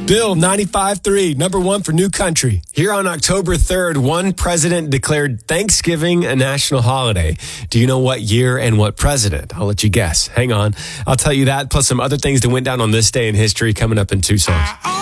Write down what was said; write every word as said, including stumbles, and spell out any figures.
Bill ninety-five three, number one for New Country. Here on October third, one president declared Thanksgiving a national holiday. Do you know what year and what president? I'll let you guess. Hang on. I'll tell you that, plus some other things that went down on this day in history coming up in two songs.